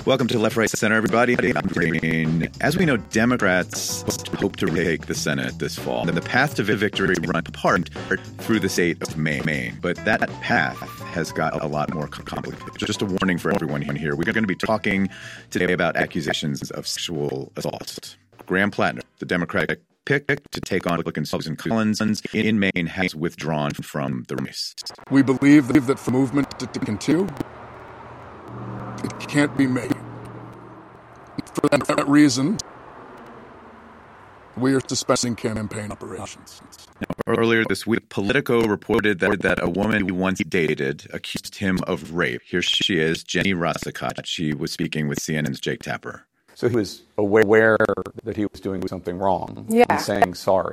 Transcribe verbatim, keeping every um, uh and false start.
Welcome to Left, Right, Center, everybody. I'm Green. As we know, Democrats hope to retake the Senate this fall. And the path to victory run apart through the state of Maine. But that path has got a lot more complicated. Just a warning for everyone here. We're going to be talking today about accusations of sexual assault. Graham Plattner, the Democratic pick to take on Republican Susan Collins in Maine, has withdrawn from the race. We believe that for movement to continue, it can't be made. For that reason, we are suspending campaign operations. Now, earlier this week, Politico reported that, that a woman he once dated accused him of rape. Here she is, Jenny Rosicott. She was speaking with C N N's Jake Tapper. So he was aware that he was doing something wrong yeah. and saying sorry.